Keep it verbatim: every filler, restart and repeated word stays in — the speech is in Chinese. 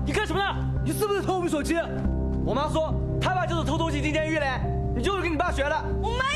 你干什么呢？ 你是不是偷我们手机？ 我妈说她爸就是偷东西进监狱的，你就是跟你爸学的。 我没